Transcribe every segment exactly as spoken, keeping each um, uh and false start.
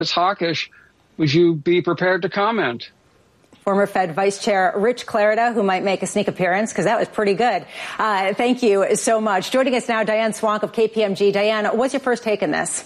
hawkish. Would you be prepared to comment? Former Fed Vice Chair Rich Clarida, who might make a sneak appearance because that was pretty good. Uh, thank you so much. Joining us now, Diane Swonk of K P M G. Diane, what's your first take on this?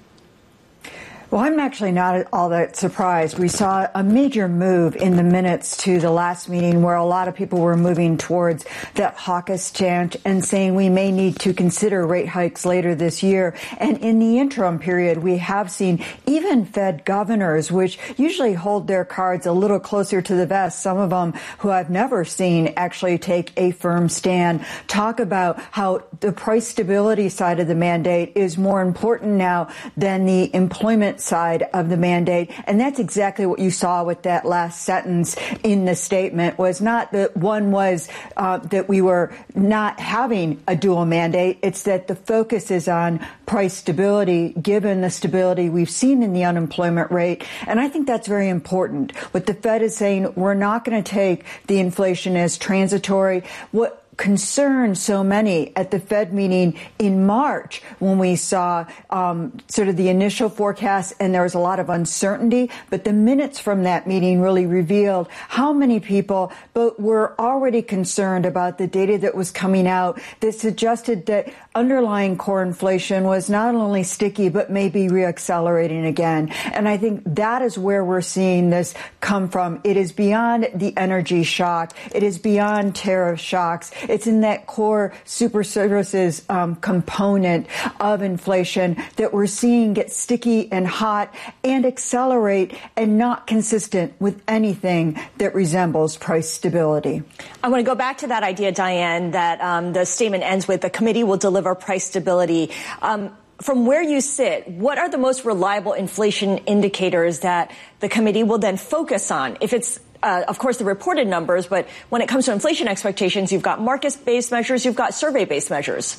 Well, I'm actually not all that surprised. We saw a major move in the minutes to the last meeting where a lot of people were moving towards that hawkish chant and saying we may need to consider rate hikes later this year. And in the interim period, we have seen even Fed governors, which usually hold their cards a little closer to the vest, some of them who I've never seen actually take a firm stand, talk about how the price stability side of the mandate is more important now than the employment side of the mandate. And that's exactly what you saw with that last sentence in the statement, was not that one was uh, that we were not having a dual mandate. It's that the focus is on price stability, given the stability we've seen in the unemployment rate. And I think that's very important. What the Fed is saying, we're not going to take the inflation as transitory. What concerned so many at the Fed meeting in March when we saw um, sort of the initial forecast and there was a lot of uncertainty. But the minutes from that meeting really revealed how many people but were already concerned about the data that was coming out that suggested that underlying core inflation was not only sticky but maybe reaccelerating again. And I think that is where we're seeing this come from. It is beyond the energy shock. It is beyond tariff shocks. It's in that core super services um, component of inflation that we're seeing get sticky and hot and accelerate and not consistent with anything that resembles price stability. I want to go back to that idea, Diane, that um, the statement ends with the committee will deliver price stability. Um, From where you sit, what are the most reliable inflation indicators that the committee will then focus on? If it's Uh, of course, the reported numbers, but when it comes to inflation expectations, you've got market-based measures, you've got survey-based measures.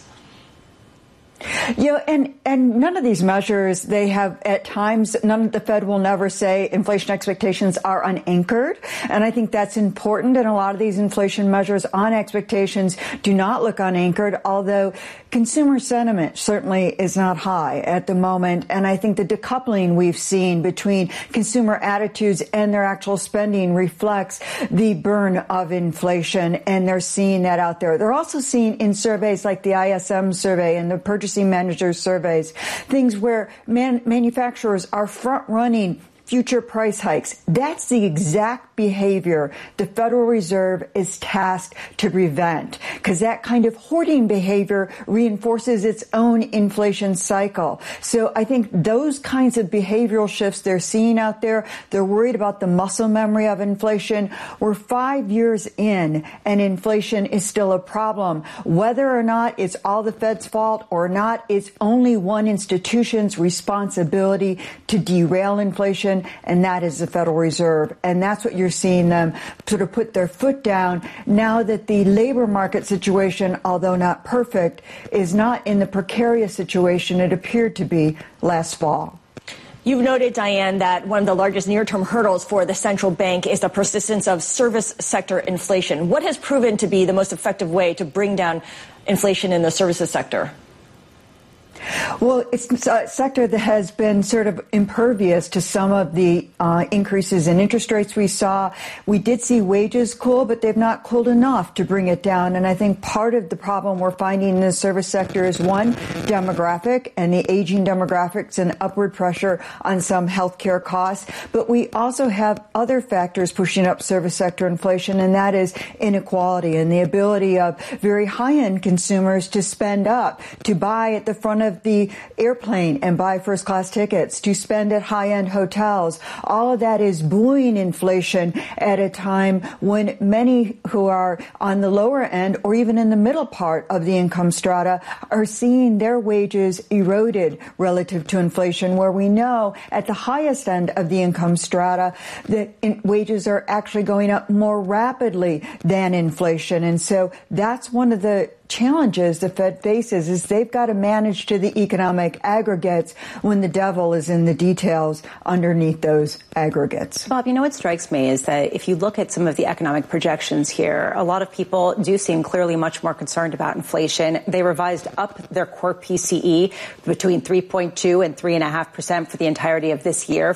You know, and, and none of these measures, they have at times, none of the Fed will never say inflation expectations are unanchored. And I think that's important. And a lot of these inflation measures on expectations do not look unanchored, although consumer sentiment certainly is not high at the moment. And I think the decoupling we've seen between consumer attitudes and their actual spending reflects the burn of inflation. And they're seeing that out there. They're also seeing in surveys like the I S M survey and the purchasing managers surveys, things where man- manufacturers are front-running future price hikes. That's the exact behavior the Federal Reserve is tasked to prevent, because that kind of hoarding behavior reinforces its own inflation cycle. So I think those kinds of behavioral shifts they're seeing out there, they're worried about the muscle memory of inflation. We're five years in and inflation is still a problem. Whether or not it's all the Fed's fault or not, it's only one institution's responsibility to derail inflation, and that is the Federal Reserve. And that's what you're seeing them sort of put their foot down now that the labor market situation, although not perfect, is not in the precarious situation it appeared to be last fall. You've noted, Diane, that one of the largest near-term hurdles for the central bank is the persistence of service sector inflation. What has proven to be the most effective way to bring down inflation in the services sector? Well, it's a sector that has been sort of impervious to some of the uh, increases in interest rates we saw. We did see wages cool, but they've not cooled enough to bring it down. And I think part of the problem we're finding in the service sector is, one, demographic and the aging demographics and upward pressure on some healthcare costs. But we also have other factors pushing up service sector inflation, and that is inequality and the ability of very high-end consumers to spend up, to buy at the front of the airplane and buy first-class tickets, to spend at high-end hotels. All of that is buoying inflation at a time when many who are on the lower end or even in the middle part of the income strata are seeing their wages eroded relative to inflation, where we know at the highest end of the income strata that in wages are actually going up more rapidly than inflation. And so that's one of the challenges the Fed faces is they've got to manage to the economic aggregates when the devil is in the details underneath those aggregates. Bob, you know what strikes me is that if you look at some of the economic projections here, a lot of people do seem clearly much more concerned about inflation. They revised up their core P C E between three point two and three point five percent for the entirety of this year